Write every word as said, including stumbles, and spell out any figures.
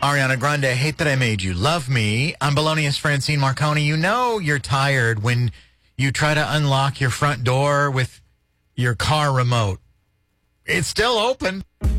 Ariana Grande, Hate That I Made You Love Me. I'm Balonius Francine Marconi. You know you're tired when you try to unlock your front door with your car remote. It's still open.